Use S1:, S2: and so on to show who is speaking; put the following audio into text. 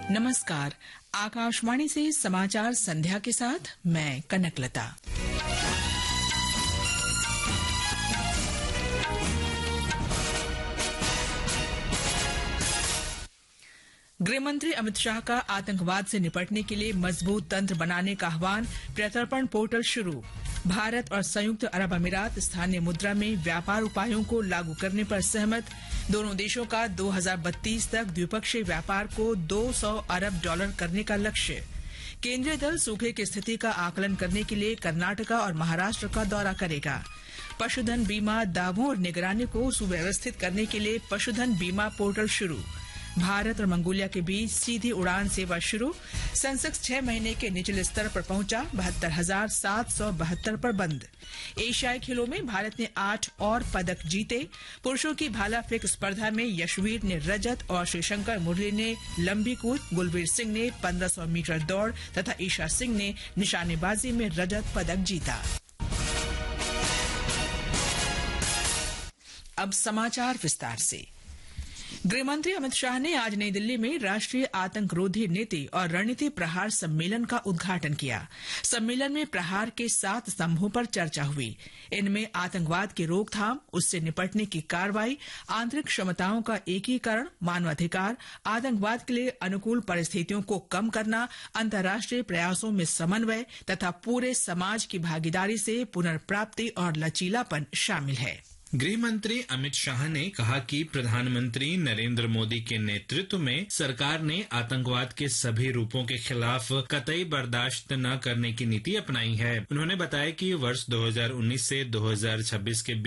S1: नमस्कार, आकाशवाणी से समाचार संध्या के साथ मैं कनकलता। गृहमंत्री अमित शाह का आतंकवाद से निपटने के लिए मजबूत तंत्र बनाने का आह्वान, प्रत्यर्पण पोर्टल शुरू। भारत और संयुक्त अरब अमीरात स्थानीय मुद्रा में व्यापार उपायों को लागू करने पर सहमत। दोनों देशों का 2032 तक द्विपक्षीय व्यापार को $200 अरब करने का लक्ष्य। केंद्रीय दल सूखे की स्थिति का आकलन करने के लिए कर्नाटका और महाराष्ट्र का दौरा करेगा। पशुधन बीमा दावों और निगरानी को सुव्यवस्थित करने के लिए पशुधन बीमा पोर्टल शुरू। भारत और मंगोलिया के बीच सीधी उड़ान सेवा शुरू। सेंसेक्स 6 महीने के निचले स्तर पर पहुंचा, 72,772 पर बंद। एशियाई खेलों में भारत ने 8 और पदक जीते। पुरुषों की भाला फेंक स्पर्धा में यशवीर ने रजत और श्रीशंकर मुरली ने लंबी कूद, गुलबीर सिंह ने 1500 मीटर दौड़ तथा ईशा सिंह ने निशानेबाजी में रजत पदक जीता। अब समाचार विस्तार से। गृहमंत्री अमित शाह ने आज नई दिल्ली में राष्ट्रीय आतंकरोधी नीति और रणनीति प्रहार सम्मेलन का उद्घाटन किया। सम्मेलन में प्रहार के 7 स्तंभों पर चर्चा हुई। इनमें आतंकवाद की रोकथाम, उससे निपटने की कार्रवाई, आंतरिक क्षमताओं का एकीकरण, मानवाधिकार, आतंकवाद के लिए अनुकूल परिस्थितियों को कम करना, अंतर्राष्ट्रीय प्रयासों में समन्वय तथा पूरे समाज की भागीदारी से पुनर्प्राप्ति और लचीलापन शामिल है।
S2: गृह मंत्री अमित शाह ने कहा कि प्रधानमंत्री नरेंद्र मोदी के नेतृत्व में सरकार ने आतंकवाद के सभी रूपों के खिलाफ कतई बर्दाश्त न करने की नीति अपनाई है। उन्होंने बताया कि वर्ष 2019 से 2026 के